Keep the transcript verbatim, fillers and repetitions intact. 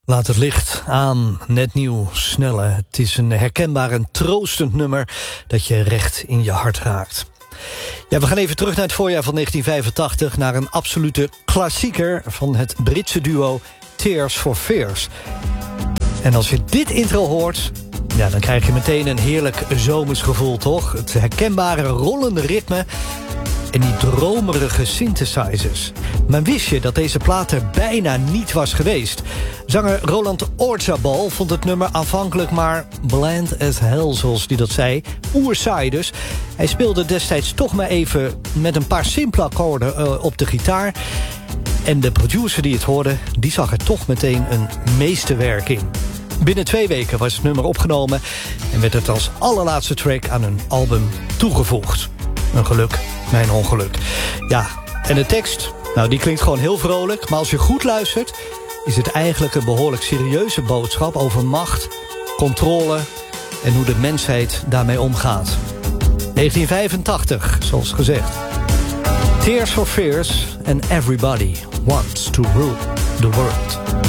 Laat het licht aan, net nieuw, snelle. Het is een herkenbaar en troostend nummer dat je recht in je hart raakt. Ja, we gaan even terug naar het voorjaar van negentien vijfentachtig... naar een absolute klassieker van het Britse duo Tears for Fears. En als je dit intro hoort, ja, dan krijg je meteen een heerlijk zomers gevoel, toch? Het herkenbare rollende ritme en die dromerige synthesizers. Maar wist je dat deze plaat er bijna niet was geweest? Zanger Roland Orzabal vond het nummer aanvankelijk maar bland as hell, zoals hij dat zei. Oersaai dus. Hij speelde destijds toch maar even met een paar simpele akkoorden uh, op de gitaar. En de producer die het hoorde, die zag er toch meteen een meesterwerk in. Binnen twee weken was het nummer opgenomen en werd het als allerlaatste track aan hun album toegevoegd. Een geluk, mijn ongeluk. Ja, en de tekst, nou die klinkt gewoon heel vrolijk, maar als je goed luistert is het eigenlijk een behoorlijk serieuze boodschap over macht, controle en hoe de mensheid daarmee omgaat. negentien vijfentachtig, zoals gezegd. Tears for Fears and Everybody Wants to Rule the World.